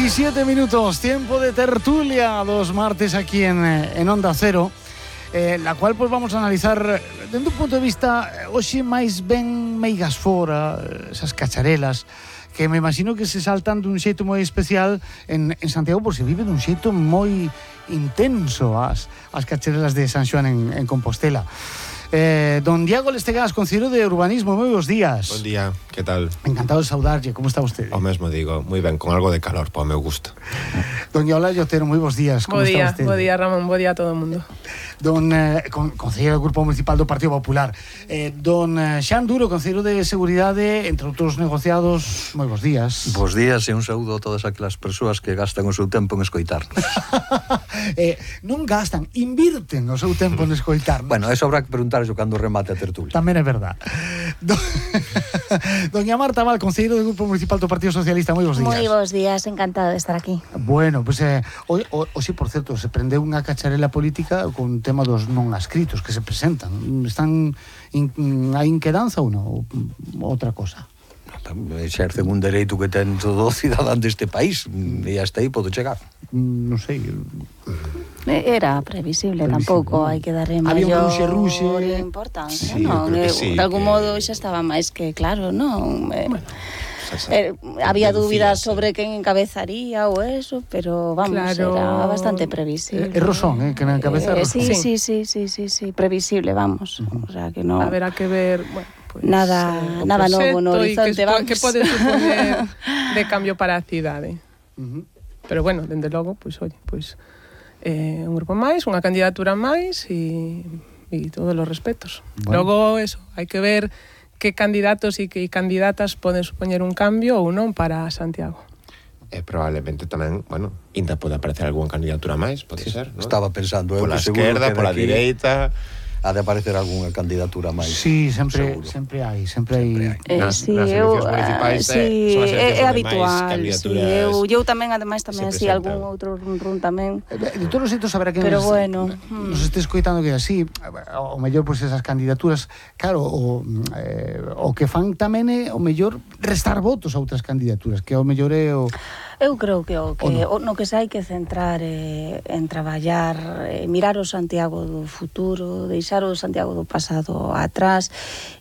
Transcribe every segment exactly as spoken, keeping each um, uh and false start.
diecisiete minutos, tiempo de tertulia, dos martes aquí en, en Onda Cero, eh, la cual pues vamos a analizar desde un punto de vista hoxe máis ben meigas fora, esas cacharelas que me imagino que se saltan dun xeito moi especial en, en Santiago, por se vive dun xeito moi intenso as, as cacharelas de San Xoán en, en Compostela. Eh, don Diego Lestegas, concelleiro de Urbanismo, moi bons días. Buen día, que tal? Encantado de saudarlle, como está usted? O mesmo digo, moi ben, con algo de calor, po meu gusto. Doña Ola Llotero, moi bons días, como bo día, está usted? Bo día, Ramón, bo día a todo o mundo. Don eh, con, concelleiro do Grupo Municipal do Partido Popular, eh, don eh, Xan Duro, concelleiro de Seguridade, entre outros negociados, moi bons días. Bos días e un saúdo a todas aquelas persoas que gastan o seu tempo en escoitarnos. eh, non gastan, invirten o seu tempo en escoitarnos. Bueno, eso habrá que preguntar cando remate a tertulia. Tamén é verdad. Do... Doña Marta Val, concelleiro do Grupo Municipal do Partido Socialista, moi bons días. Moi bons días, encantado de estar aquí. Bueno, pois pues, eh, hoxe, hoxe, por certo, se prendeu unha cacharela política con tema dos non adscritos que se presentan. Están in, hai inquedanza ou non? Ou outra cosa? Exercen un dereito que ten todo cidadán deste país e hasta aí podo chegar. Non sei. Era previsible, previsible tampouco, hai que darle maior importancia, sí, non? Eh, sí, de algún que... modo xa estaba máis que claro, non? Eh, bueno. Eh, había dúbidas sobre quen encabezaría ou eso, pero vamos, claro. Era bastante previsible. É Rosón, eh, que na cabeza eh, Rosón. Sí, sí, sí, sí, sí, sí, previsible, vamos. Uh-huh. O sea, que no... Haberá que ver, bueno, pues, nada, eh, nada novo no horizonte, que, vamos. Que pode supoñer de cambio para a cidade. Uh-huh. Pero bueno, dende logo, pois, pues, oye, pois pues, eh, un grupo máis, unha candidatura máis e, e todos os respetos. Bueno. Logo, eso, hai que ver que candidatos e que candidatas poden supoñer un cambio ou non para Santiago. E probablemente tamén, bueno, ainda pode aparecer algunha candidatura máis, pode sí, ser, non? Estaba pensando, eu pola que seguro esquerda, que pola aquí direita... ha de aparecer algunha candidatura máis. Sí, sempre, sempre hai, sempre hai. Eh, nas, sí, nas eu, municipais, sí, eh, son as é, é habitual. Sí, eu, eu tamén, ademais, tamén, si sí, algún outro run, run tamén. De todos os xeitos, haberá que Pero nos, bueno, nos este escoitando que así, o mellor, pois, pues, esas candidaturas, claro, o, eh, o que fan tamén é, o mellor, restar votos a outras candidaturas, que o mellor é o... Eu creo que o que o no que se hai que centrar é en traballar, eh, mirar o Santiago do futuro, deixar o Santiago do pasado atrás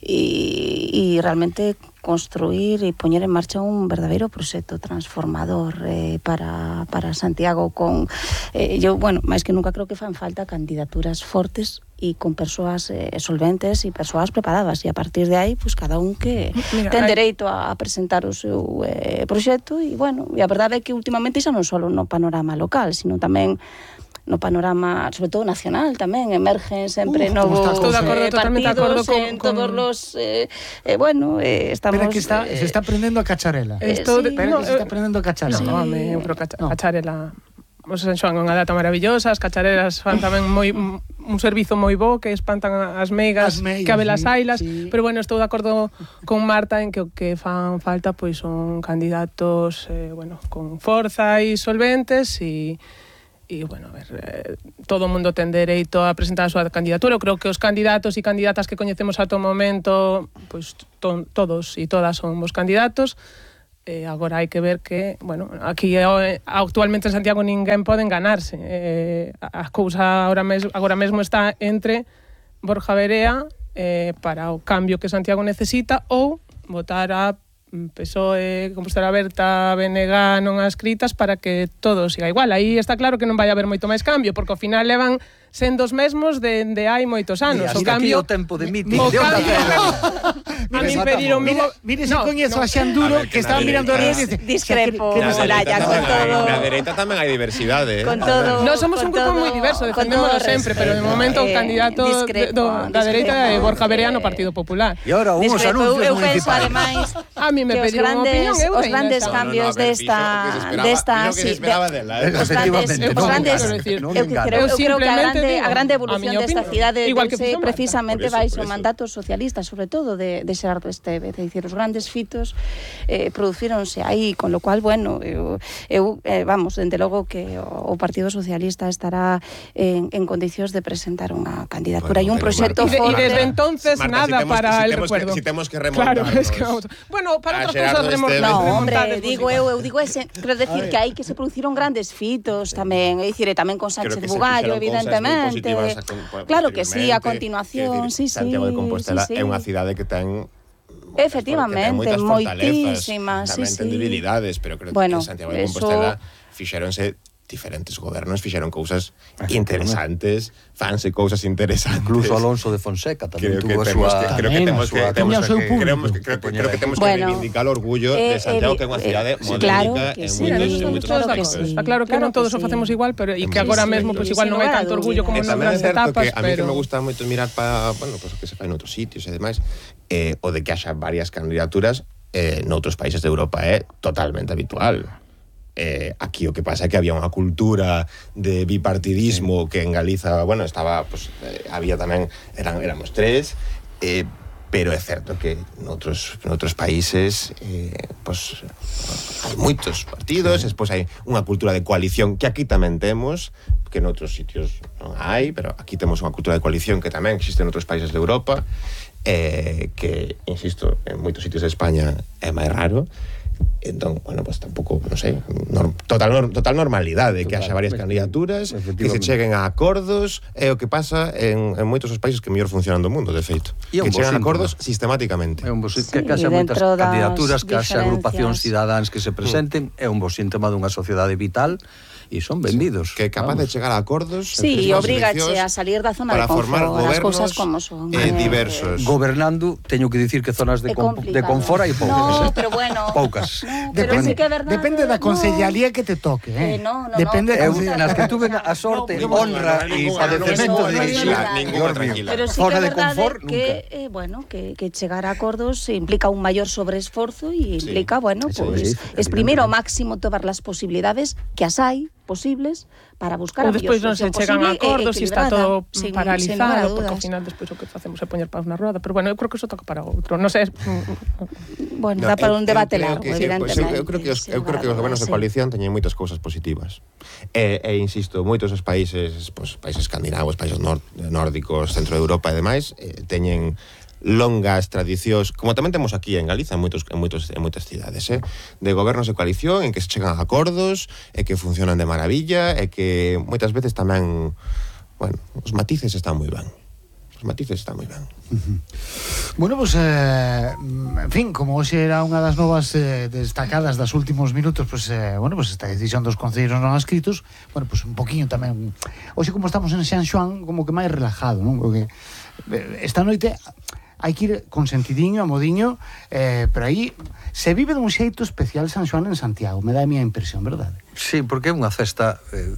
e, e realmente construir e poñer en marcha un verdadeiro proxecto transformador eh, para, para Santiago con eh, eu, bueno, máis que nunca creo que fan falta candidaturas fortes e con persoas eh, solventes e persoas preparadas e a partir de aí, pues cada un que Mira, ten hay... dereito a, a presentar o seu eh, proxecto e bueno, e a verdade é que últimamente xa non só no panorama local, sino tamén no panorama, sobre todo nacional tamén, emergen sempre uh, novos eh, partidos con, en todos con... los eh, eh, bueno, eh, estamos... Espera que está, eh, se está prendendo a cacharela. Eh, Esto, sí, Espera no, que se está prendendo a cacharela. No, home, eu creo que a cacharela... O San Xoán é unha data maravillosa, as cacharelas fan tamén moi un servizo moi bo que espantan as meigas, as meigas que abelas sí, ailas, sí. Pero bueno, estou de acordo con Marta en que o que fan falta pois son candidatos eh, bueno, con forza e solventes e E, bueno, a ver, eh, todo o mundo ten dereito a presentar a súa candidatura. Eu creo que os candidatos e candidatas que coñecemos ata o momento, pois to, todos e todas son bons candidatos. Eh, agora hai que ver que, bueno, aquí eh, actualmente en Santiago ninguén pode enganarse. Eh, a cousa agora, mes, agora mesmo está entre Borja Verea eh, para o cambio que Santiago necesita ou votar a P S O E, Compostela Aberta, B N G non adscritas para que todo siga igual. Aí está claro que non vai haber moito máis cambio, porque ao final levan sendo os mesmos de, de hai moitos anos. Mira, o cambio o tempo de meeting o de cambio a min pediron mira, mire se no, coñezo no. a Xan Duro que, que estaba mirando a dice, discrepo, Moralla, con todo. Na dereita tamén hai diversidade, eh. Con todo. No somos un grupo moi diverso, defendémoslo sempre, pero de momento o eh, candidato discrepo, do, da dereita é Borja Verea no Partido Popular. E agora uns anuncios eu penso ademais a mí me pediron unha opinión, eu os grandes cambios desta desta efectivamente, os grandes eu creo que grande, a grande evolución desta cidade deuse precisamente baixo o mandato socialista, sobre todo de, de Xerardo Estévez, é dicir, os grandes fitos eh, producíronse aí, con lo cual, bueno, eu, eu eh, vamos, dende logo que o, o Partido Socialista estará en, en condicións de presentar unha candidatura e un proxecto forte. forte. E desde entonces Marta, nada si para que, si el recuerdo. Que, si temos que remontarnos. Claro, es que vamos. Bueno, para outras cousas remontar. No, hombre, digo eu, eu digo ese, quero decir que aí que se produciron grandes fitos tamén, é dicir, tamén con Sánchez Bugallo, evidentemente. Claro que sí, a continuación, sí, sí. Santiago de Compostela sí, sí. é unha cidade que ten efectivamente, moitísimas, tamén sí, ten sí. debilidades, pero creo bueno, que en Santiago de Compostela eso... fixéronse diferentes gobernos, fixeron cousas interesantes, fanse cousas interesantes. Incluso Alonso de Fonseca tamén tuvo a súa... Creo que temos que temos que creo que temos que reivindicar o orgullo de Santiago, que é unha cidade modélica en moitos aspectos. Está claro que non todos o facemos igual, pero e que agora mesmo pois igual non hai tanto orgullo como nas etapas, pero a mí que me gusta moito mirar para, bueno, pues que se fai noutros sitios e demais, eh, o de que haxa varias candidaturas eh, noutros países de Europa é totalmente habitual. Eh, aquí o que pasa é que había unha cultura de bipartidismo, sí, que en Galiza, bueno, estaba, pues, eh, había tamén, eran, éramos tres, eh, pero é certo que noutros, noutros países eh, pues, hai moitos partidos, sí, despois hai unha cultura de coalición que aquí tamén temos, que noutros sitios non hai, pero aquí temos unha cultura de coalición que tamén existe en outros países de Europa, eh, que, insisto, en moitos sitios de España é máis raro. Entón, bueno, pues tampouco, non sei, norm, total, norm, total normalidade, total, que haxa varias candidaturas, que se cheguen a acordos, é o que pasa en, en moitos dos países que mellor funcionan do mundo, de feito. Que chegan a acordos sistemáticamente. É un bo síntoma, sí, que haxa moitas candidaturas, que haxa agrupacións cidadáns que se presenten, é un bo síntoma dunha sociedade vital, e son benvidos. Que é capaz de chegar a acordos. Sí, e obrigache a salir da zona de confort, as cousas como son. Eh, diversos. Gobernando, teño que dicir que zonas de, com, de confort hai poucas. No, pero bueno. Poucas. No, pero depende, sí que é verdade. Depende da consellería no, que te toque, eh. eh no, no, depende no, de nas que tuve a sorte, no, honra e padecemento de dirigir. Pero sí que é verdade que, eh, bueno, que, que chegar a acordos implica un maior sobreesforzo e implica, sí, bueno, pues, exprimir ao máximo todas as posibilidades que as hai posibles para buscar a mellor solución posible. Ou despois non se chegan a acordos e está todo sin, paralizado, sin porque ao final despois o que facemos é poñer paus na roda, pero bueno, eu creo que iso toca para outro, non sei. Bueno, dá para un debate largo, que, evidentemente. Pues, eu creo que os, eu creo que os gobernos de coalición teñen moitas cousas positivas. E, e insisto, moitos os países, pues, países escandinavos, países nor, nórdicos, centro de Europa e demais, eh, teñen longas tradicións, como tamén temos aquí en Galiza, en moitos en moitos en moitas cidades, eh, de gobernos de coalición en que se chegan a acordos e que funcionan de maravilla e que moitas veces tamén, bueno, os matices están moi ben. Os matices están moi ben. Uh-huh. Bueno, pues eh, en fin, como hoxe era unha das novas eh, destacadas das últimos minutos, pues eh, bueno, pues esta decisión dos concelleiros non adscritos, bueno, pues un poquinho tamén. Hoxe como estamos en San Xoán, como que máis relajado, non? Porque esta noite hai que ir con sentidiño, a modiño, eh, pero aí se vive dun xeito especial San Xoán en Santiago, me dá a miña impresión, verdade? Sí, porque é unha festa eh,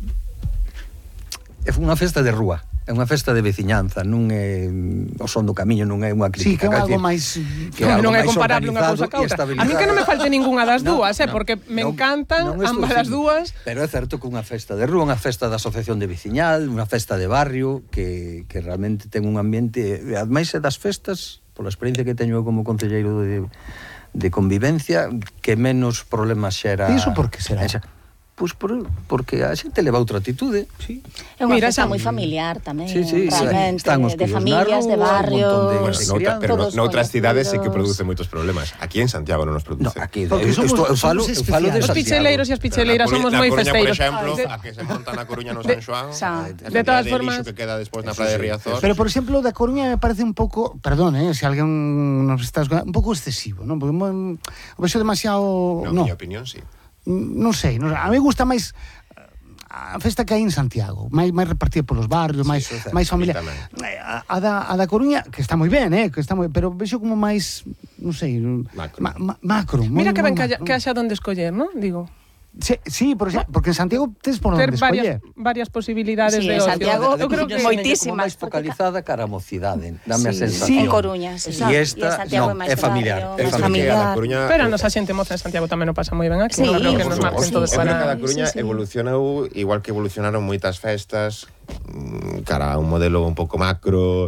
é unha festa de rúa, é unha festa de veciñanza, non é o son do camiño, non é unha crítica. Sí, que é algo máis... Que non é comparable unha cousa ca outra. A mí que non me falte ningunha das no, dúas, eh, no, porque me no, encantan non ambas as dúas. Pero é certo que unha festa de rúa, unha festa da asociación de veciñal, unha festa de barrio, que, que realmente ten un ambiente... Ademais é das festas, pola experiencia que teño como concelleiro de, de convivencia, que menos problemas xera... E iso por que será? Esa, Pois por, porque a xente leva outra atitude, sí. É unha festa moi familiar tamén, sí, sí, realmente, están os de familias, de barrios, de bueno, noutra, pero noutras cidades sí que produce moitos problemas. Aquí en Santiago non nos produce. No, aquí, eu, somos, eu, falo, eu falo de Santiago. Os picheleiros e as picheleiras somos moi festeiros. Por exemplo, a que se monta na Coruña no San Xoán, de todas formas, que queda despois na Praia de Riazor. Pero por exemplo, da Coruña me parece un pouco, perdón, eh, se alguén nos está un pouco excesivo, non? Porque o vexo demasiado, no, miña opinión, sí. Non sei, non sei, a mí gusta máis a festa que hai en Santiago, máis máis repartida polos barrios, máis sí, máis familia. A, a da a da Coruña, que está moi ben, eh, que está moi, pero vexo como máis, non sei, macro. Ma, ma, macro. Mira moi, que ben moi que, que haxa donde escoller, ¿no? Digo. Sí, sí, por exemplo, porque en Santiago tes por onde varias, escoller. varias posibilidades sí, de en ocio. Santiago Eu creo que moitísimas. máis focalizada cara a mocidade, dame sí, a sensación. En Coruña, sí. E esta, no, é familiar. É familiar. Coruña, pero a nosa xente moza en Santiago tamén o pasa moi ben aquí. Sí, Non creo que por nos suposto. marquen todos É verdad que para... a Coruña sí, sí. evolucionou igual que evolucionaron moitas festas, cara a un modelo un pouco macro,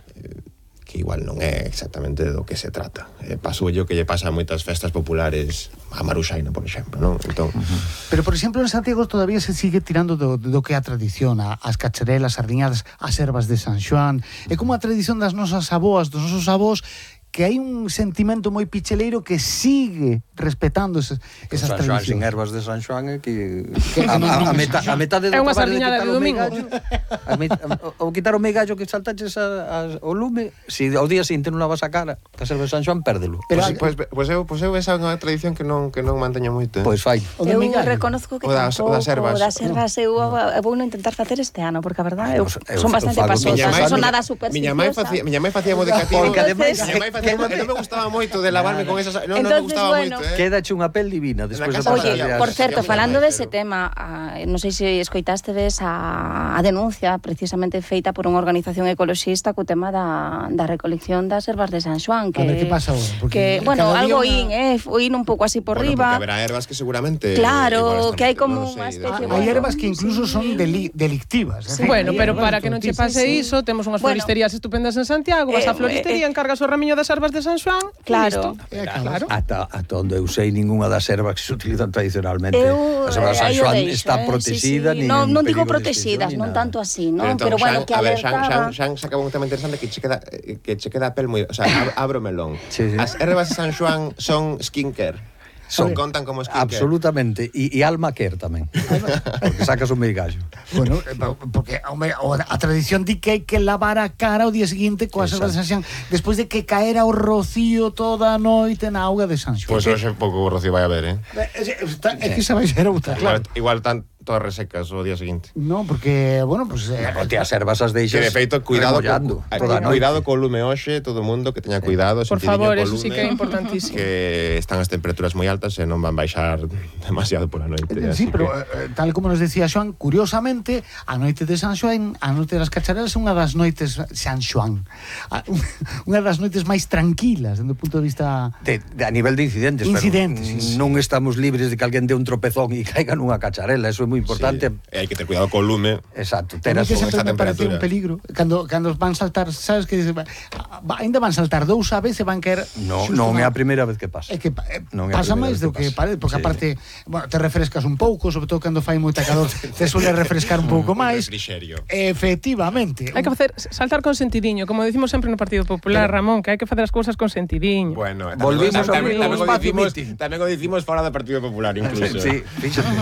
que igual non é exactamente do que se trata. Eh, pasou yo que lle pasa a moitas festas populares, a Maruxaina, por exemplo, non? Entón, uh-huh. Pero, por exemplo, en Santiago todavía se sigue tirando do, do que é a tradición, a, as cacharelas, as sardiñadas, as ervas de San Xoán. É como a tradición das nosas aboas, dos nosos avós, que hai un sentimento moi picheleiro que sigue respetando esas, esas San Xoán tradicións. sin ervas de San Xoán é que a, a, a, meta, a metade do É unha traballo de sardiñada quitar de o domingo. meigallo, a met, a, o quitar o meigallo que saltaches a, a, o lume, se si ao día seguinte non lavas a cara, que as ervas de San Xoán, pérdelo. Pero, pois, pois, pois, eu, pois eu esa é unha tradición que non que non manteño moito. Eh? Pois fai. Eu reconozco que o das, tampouco, o das ervas. das ervas eu vou non intentar facer este ano, porque a verdade eu, eu, son bastante pasosas, son nada supersticiosa. Miña mãe facía, miña mãe facía mo de cativo. Porque ademais, miña mãe facía, non me gustaba moito de lavarme con esas, non, non me gustaba bueno, moito, eh. Quédache unha pel divina despois de casa Oye, Sabía, por certo, sabía falando máis, dese pero... tema, ah, non sei se escoitastedes a, a denuncia precisamente feita por unha organización ecoloxista co tema da, da recolección das ervas de San Xoán, que A ver, que pasa ahora? que, Porque bueno, cada día algo una- oín, eh, oín un pouco así por Bueno, riba. porque haberá ervas que seguramente Claro, igual están- que hai como non lo unha sei, especie, de- bueno, Hai ervas que incluso son deli, delictivas. Sí. Bueno, Hai pero ervas para que non che pase Sí, sí. iso, temos unhas Bueno. floristerías estupendas en Santiago, vas Eh, á floristería, eh, encargas o ramiño das ervas de San Xoán, e Claro. listo. Eh, Claro. Ata, ata onde eu sei, ningunha das ervas que se utilizan tradicionalmente. Eu, As ervas de San aí o Xoán deixo, está eh, protegida, sí, sí. nin Non, en non digo perigo de protegidas, extinción, non nin nada. tanto así, non? entón, Pero bueno, Xan, que a ver, Xan, Xan, alertaba. Xan sacaba un tema interesante que che queda eh, que che queda a pel moi, o sea, ab, abro melón. Sí, sí. As ervas de San Xoán son skincare. Son contan como skincare. Absolutamente. E, e alma quer tamén. Porque sacas un meigallo. Bueno, eh, porque home, o- a tradición di que hai que lavar a cara o día seguinte coas ervas de San Xoán despois de que caera o rocío toda a noite na auga de San Xoán. Pois pues hoxe pouco rocío vai haber, eh? É, está- é que esa vai ser outra, Igual, claro. igual tan todas resecas o día seguinte. No, porque, bueno, pues... Eh, Porque as ervas as Que deixas de feito, cuidado remollando co, toda a noite. cuidado co lume hoxe, todo o mundo que teña cuidado, Por sentidiño favor, co eso sí lume, que é importantísimo. que están as temperaturas moi altas e non van baixar demasiado pola noite. Eh, así Sí, pero que... eh, tal como nos decía Xoán, curiosamente, a noite de San Xoán, a noite das cacharelas é unha das noites San Xoán. A- Unha das noites máis tranquilas, dende o punto de vista... De, de, a nivel de incidentes, Incidentes, pero sí, sí. non estamos libres de que alguén dé un tropezón e caiga nunha cacharela, eso é moi importante. Sí, e hai que ter cuidado co lume. Exacto, Ter teras que con sempre esa me parecía temperatura. un peligro. Cando, cando van saltar, sabes que dice, va- ainda van saltar dous a vez e van caer... No, xusto non é na- a primeira vez que pasa. É que eh, Non é a pasa primeira máis vez do que que pasa. parece, porque Sí. aparte, bueno, te refrescas un pouco, sobre todo cando fai moita calor, te suele refrescar un pouco máis. Refrixerio. Efectivamente. Hai que facer saltar con sentidiño, como decimos sempre no Partido Popular, Ramón, que hai que facer as cousas con sentidiño. Bueno, tamén, Volvimos tamén, a abrir tamén, un o espacio dicimos, meeting. tamén o dicimos fora do Partido Popular, incluso. Sí, fíxate.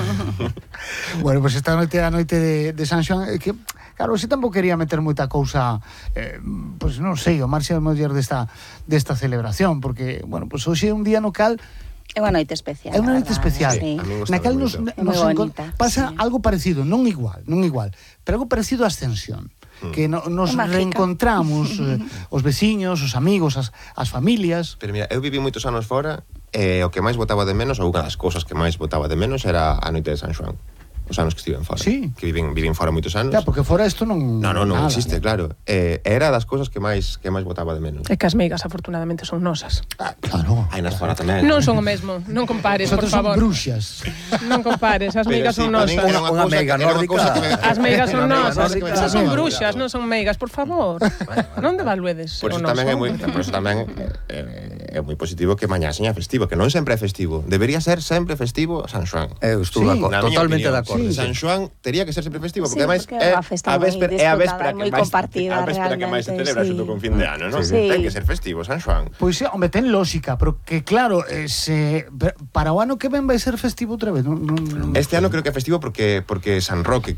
Bueno, pues esta noite a noite de, de San Xoán, é que, claro, se tampouco quería meter moita cousa, eh, pues non sei, o marxe de muller desta, desta celebración, porque, bueno, pues hoxe é un día no cal É unha noite especial. é unha noite a verdade, especial. sí. A mí gustame Na cal nos, moito. nos Moi encon- bonita, pasa sí. algo parecido, non igual, non igual, pero algo parecido á Ascensión. Que no, nos É mágica. reencontramos eh, os veciños, os amigos, as, as familias. Pero mira, eu viví moitos anos fora e o que máis botaba de menos, ou unha das cousas que máis botaba de menos era a noite de San Xoán. Os anos que estiven fora. Sí. Que viven, viven fora moitos anos. Claro, porque fora isto non... No, no, non nada, existe, ¿no? claro. Eh, era das cousas que máis que máis botaba de menos. É que as meigas, afortunadamente, son nosas. Ah, claro. Hai nas fora tamén. Non son o mesmo, non compares, por Nosotros son favor. bruxas. Non compares, as Pero meigas sí, son tamén nosas. era Unha cousa- meiga era unha nórdica. cousa que me- As meigas son Unha meiga nosas. nórdica me Esas daba son miedo. bruxas, non son meigas, por favor. Non devaluedes. Por o iso tamén é noso. moi, por iso tamén eh, é moi positivo que mañá seña festivo, que non sempre é festivo. Debería ser sempre festivo San Xoán. Eu estou Sí, de acordo, Na miña totalmente opinión. de acordo. Sí. San Xoán tería que ser sempre festivo, Sí, porque ademais porque é unha festa moi véspera, é a disfrutada véspera e que moi máis compartida, a véspera que máis se realmente, celebra sí. xunto con fin de ano, non? Sí. Ten que ser festivo San Xoán. Pois sí, home, ten lógica, pero que claro, eh, se, para o ano que ven vai ser festivo outra vez. Non, non, Este ano creo que é festivo porque porque San Roque, que